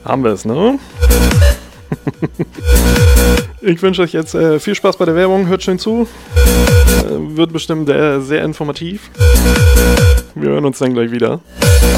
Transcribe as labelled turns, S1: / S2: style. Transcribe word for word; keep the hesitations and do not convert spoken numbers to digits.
S1: Haben wir es, ne? Ich wünsche euch jetzt äh, viel Spaß bei der Werbung. Hört schön zu. Äh, wird bestimmt äh, sehr informativ. Wir hören uns dann gleich wieder.